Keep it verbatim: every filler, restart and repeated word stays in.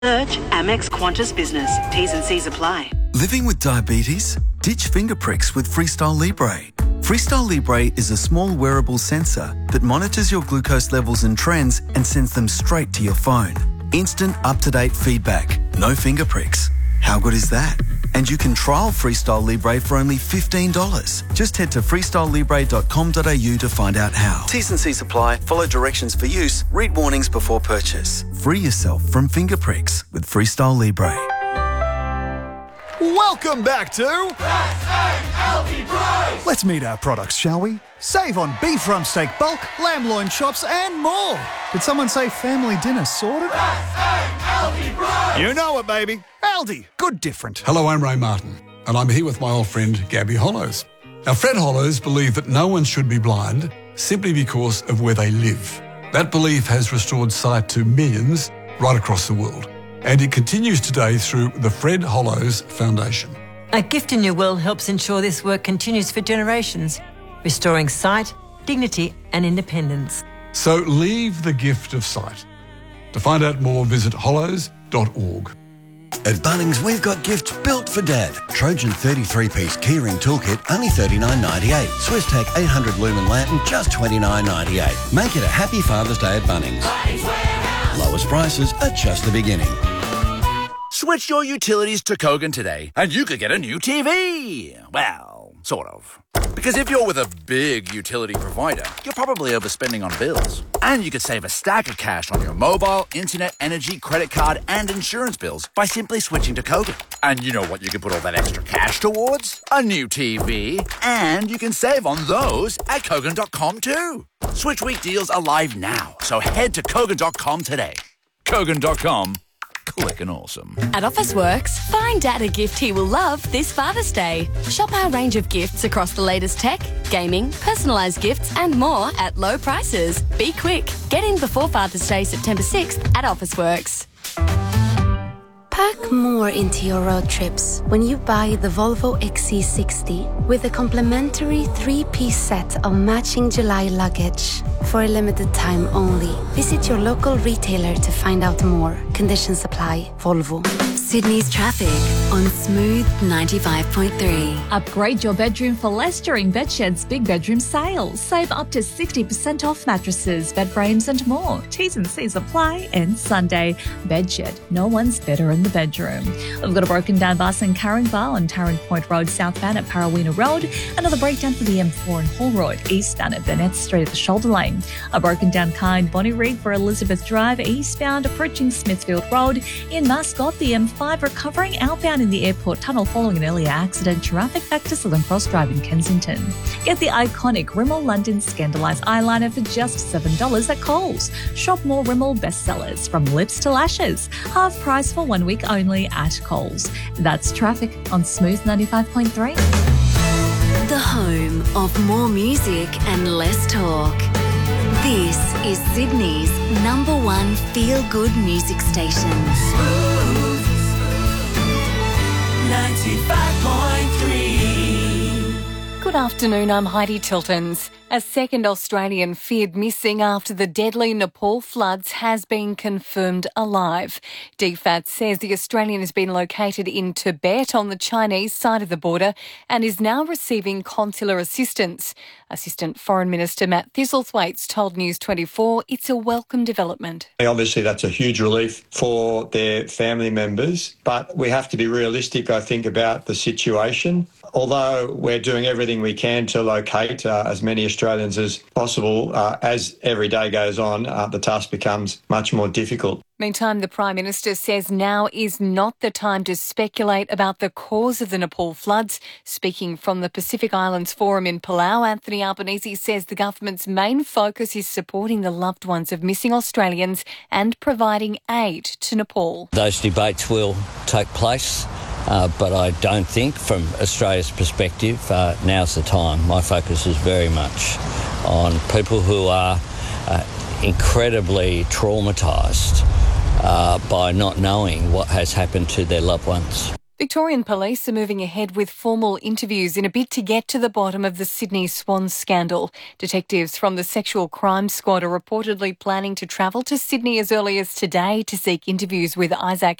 Search Amex Qantas Business. T's and C's apply. Living with diabetes? Ditch finger pricks with Freestyle Libre. Freestyle Libre is a small wearable sensor that monitors your glucose levels and trends and sends them straight to your phone. Instant, up-to-date feedback. No finger pricks. How good is that? And you can trial Freestyle Libre for only fifteen dollars. Just head to freestyle libre dot com dot a u to find out how. T's and C's apply. Follow directions for use. Read warnings before purchase. Free yourself from finger pricks with Freestyle Libre. Welcome back to... L V Price! Let's meet our products, shall we? Save on beef rump steak bulk, lamb loin chops and more. Did someone say family dinner sorted? L V Price! You know it, baby. Aldi. Good different. Hello, I'm Ray Martin, and I'm here with my old friend Gabby Hollows. Now, Fred Hollows believed that no one should be blind simply because of where they live. That belief has restored sight to millions right across the world, and it continues today through the Fred Hollows Foundation. A Gift in Your Will helps ensure this work continues for generations, restoring sight, dignity and independence. So leave the gift of sight. To find out more, visit hollows dot org. At Bunnings, we've got gifts built for Dad. Trojan thirty-three piece keyring toolkit, only thirty-nine ninety-eight. Swiss-Tac eight hundred lumen lantern, just twenty-nine ninety-eight. Make it a happy Father's Day at Bunnings. Lowest prices are just the beginning. Switch your utilities to Kogan today, and you could get a new T V. Well, sort of. Because if you're with a big utility provider, you're probably overspending on bills. And you could save a stack of cash on your mobile, internet, energy, credit card, and insurance bills by simply switching to Kogan. And you know what you can put all that extra cash towards? A new T V. And you can save on those at Kogan dot com too. Switch week deals are live now, so head to Kogan dot com today. Kogan dot com. Quick and awesome. At Officeworks, find Dad a gift he will love this Father's Day. Shop our range of gifts across the latest tech, gaming, personalised gifts and more at low prices. Be quick. Get in before Father's Day, September sixth at Officeworks. Pack more into your road trips when you buy the Volvo X C sixty with a complimentary three-piece set of matching July luggage. For a limited time only. Visit your local retailer to find out more. Conditions apply. Volvo. Sydney's traffic on Smooth ninety-five point three. Upgrade your bedroom for less during Bedshed's Big Bedroom Sale. Save up to sixty percent off mattresses, bed frames and more. T's and C's apply. And Sunday, Bedshed. No one's better in the bedroom. We've got a broken down bus in Caringbah on Tarrant Point Road southbound at Parawina Road. Another breakdown for the M four and Hall Road eastbound at Burnett Street at the Shoulder Lane. A broken down car in Bonnie Reed for Elizabeth Drive eastbound approaching Smithfield Road. In Mascot, the M five recovering outbound in the airport tunnel following an earlier accident. Traffic back to Southern Cross Drive in Kensington. Get the iconic Rimmel London Scandalise eyeliner for just seven dollars at Coles. Shop more Rimmel bestsellers from lips to lashes. Half price for one week only at Coles. That's traffic on Smooth ninety-five point three. The home of more music and less talk. This is Sydney's number one feel-good music station. Smooth ninety-five point three. Good afternoon, I'm Heidi Tiltons. A second Australian feared missing after the deadly Nepal floods has been confirmed alive. D FAT says the Australian has been located in Tibet on the Chinese side of the border and is now receiving consular assistance. Assistant Foreign Minister Matt Thistlethwaite told News twenty-four it's a welcome development. Obviously, that's a huge relief for their family members, but we have to be realistic, I think, about the situation. Although we're doing everything we can to locate uh, as many Australians as possible, uh, as every day goes on, uh, the task becomes much more difficult. Meantime, the Prime Minister says now is not the time to speculate about the cause of the Nepal floods. Speaking from the Pacific Islands Forum in Palau, Anthony Albanese says the government's main focus is supporting the loved ones of missing Australians and providing aid to Nepal. Those debates will take place. Uh, but I don't think, from Australia's perspective, uh, now's the time. My focus is very much on people who are uh, incredibly traumatised uh, by not knowing what has happened to their loved ones. Victorian police are moving ahead with formal interviews in a bid to get to the bottom of the Sydney Swans scandal. Detectives from the Sexual Crime Squad are reportedly planning to travel to Sydney as early as today to seek interviews with Isaac